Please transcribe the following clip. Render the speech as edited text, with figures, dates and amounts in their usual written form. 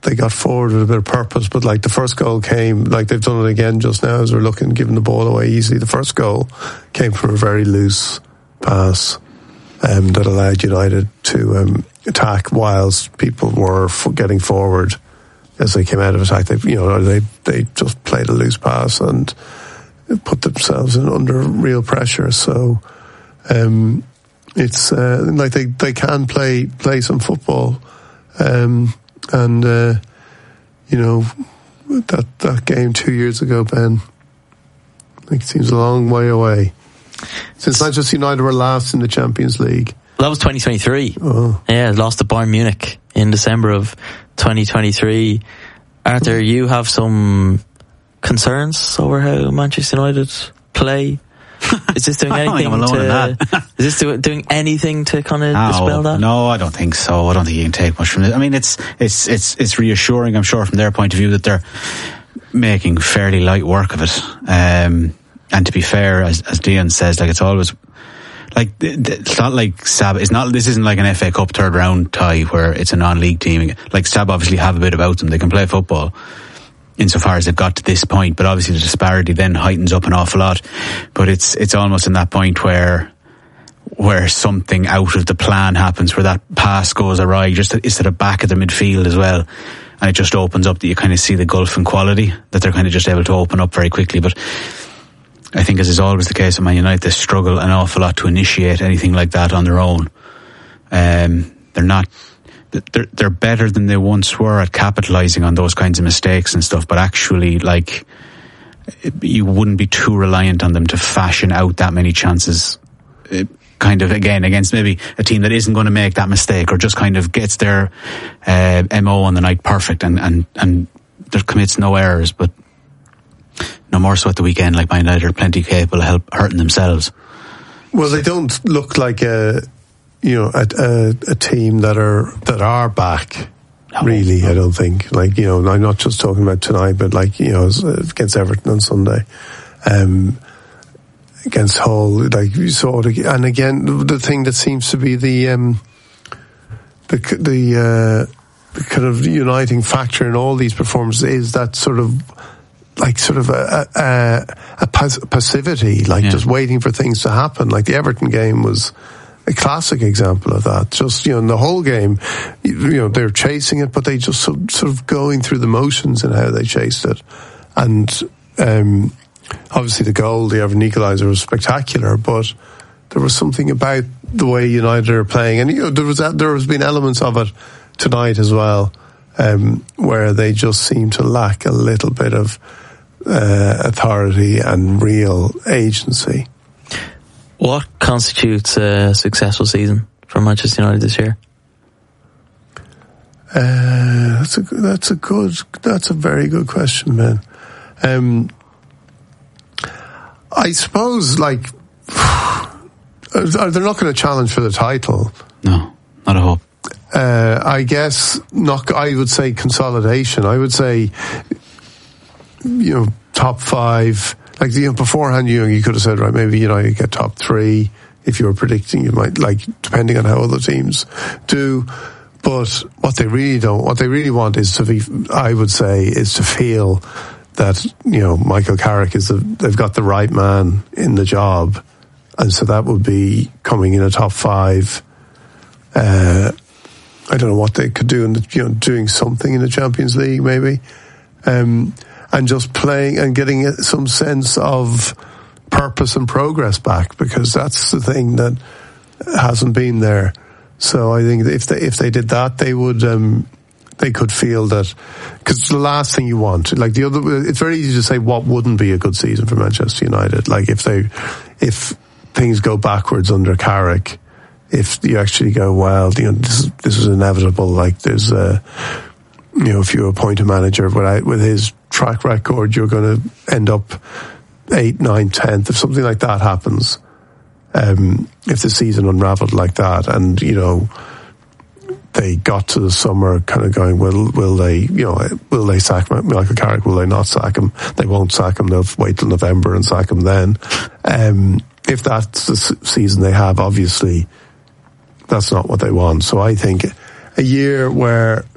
got forward with a bit of purpose, but like the first goal came, like they've done it again just now as we're looking, giving the ball away easily. The first goal came from a very loose pass that allowed United to attack whilst people were getting forward as they came out of attack. They just played a loose pass and put themselves under real pressure. So it's like they can play some football. That game 2 years ago, Ben, it seems a long way away. Since Manchester United were last in the Champions League. Well, that was 2023. Oh. Yeah, lost to Bayern Munich in December of 2023. Arthur, you have some concerns over how Manchester United play? Is this doing anything is this doing anything to kind of dispel that? No, I don't think so. I don't think you can take much from it. I mean, it's reassuring, I'm sure, from their point of view that they're making fairly light work of it. And to be fair, as Dion says, like, it's always like, it's not like this isn't like an FA Cup third round tie where it's a non-league team. Like, Stab obviously have a bit about them. They can play football insofar as they've got to this point, but obviously the disparity then heightens up an awful lot. But it's almost in that point where something out of the plan happens, where that pass goes awry, just it's at the back of the midfield as well, and it just opens up that you kind of see the gulf in quality that they're kind of just able to open up very quickly. But I think, as is always the case with Man United, they struggle an awful lot to initiate anything like that on their own. They're better than they once were at capitalising on those kinds of mistakes and stuff, but actually, like, you wouldn't be too reliant on them to fashion out that many chances, kind of, again, against maybe a team that isn't going to make that mistake, or just kind of gets their MO on the night perfect and there commits no errors. But no more so at the weekend. Like, Man United are plenty capable of hurting themselves. Well, they don't look like a team that are back. No, really, no. I don't think. Like, I'm not just talking about tonight, but like, against Everton on Sunday, against Hull, like you saw it again. And again, the thing that seems to be the kind of uniting factor in all these performances is that sort of a passivity, just waiting for things to happen. Like, the Everton game was a classic example of that. Just, in the whole game, they're chasing it, but they just sort of going through the motions in how they chased it. And obviously the goal, the Everton equaliser, was spectacular, but there was something about the way United are playing, and there has been elements of it tonight as well, where they just seem to lack a little bit of authority and real agency. What constitutes a successful season for Manchester United this year? That's a very good question, man. I suppose, like, they're not going to challenge for the title. No, not a hope. I guess not. I would say consolidation. I would say, top five. Like, beforehand, you could have said, right, maybe United get top three. If you were predicting, you might, like, depending on how other teams do. But what they really want is to be, I would say, is to feel that, Michael Carrick they've got the right man in the job. And so that would be coming in a top five. I don't know what they could do doing something in the Champions League, maybe. And just playing and getting some sense of purpose and progress back, because that's the thing that hasn't been there. So I think if they did that, they would they could feel that, because it's the last thing you want. Like, it's very easy to say what wouldn't be a good season for Manchester United. Like, if things go backwards under Carrick, if you actually go, well, this is inevitable. Like, there's if you appoint a manager with his track record, you're going to end up 8th, 9th, 10th, if something like that happens. If the season unravelled like that, and they got to the summer kind of going, will they sack Michael Carrick? Will they not sack him? They won't sack him. They'll wait till November and sack him then. If that's the season they have, obviously that's not what they want. So I think a year where